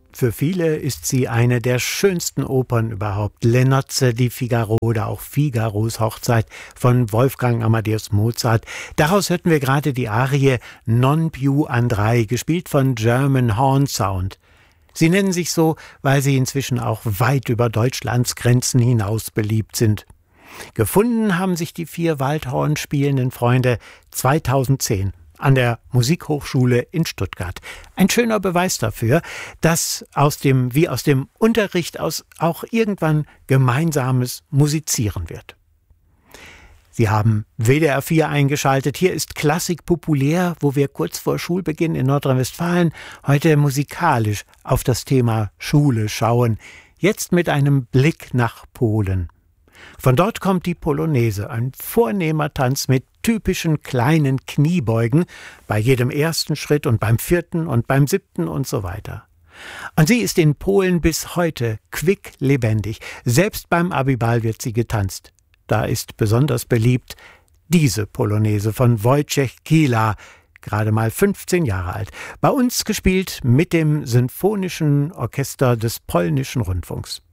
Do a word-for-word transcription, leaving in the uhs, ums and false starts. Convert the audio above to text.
Für viele ist sie eine der schönsten Opern überhaupt. Lenotze di Figaro oder auch Figaros Hochzeit von Wolfgang Amadeus Mozart. Daraus hörten wir gerade die Arie Non più andrai, gespielt von German Horn Sound. Sie nennen sich so, weil sie inzwischen auch weit über Deutschlands Grenzen hinaus beliebt sind. Gefunden haben sich die vier Waldhorn spielenden Freunde zweitausendzehn. An der Musikhochschule in Stuttgart. Ein schöner Beweis dafür, dass aus dem, wie aus dem Unterricht aus auch irgendwann gemeinsames Musizieren wird. Sie haben W D R vier eingeschaltet. Hier ist Klassik populär, wo wir kurz vor Schulbeginn in Nordrhein-Westfalen heute musikalisch auf das Thema Schule schauen. Jetzt mit einem Blick nach Polen. Von dort kommt die Polonaise, ein vornehmer Tanz mit typischen kleinen Kniebeugen bei jedem ersten Schritt und beim vierten und beim siebten und so weiter. Und sie ist in Polen bis heute quicklebendig. Selbst beim Abiball wird sie getanzt. Da ist besonders beliebt diese Polonaise von Wojciech Kila, gerade mal fünfzehn Jahre alt. Bei uns gespielt mit dem Symphonischen Orchester des Polnischen Rundfunks.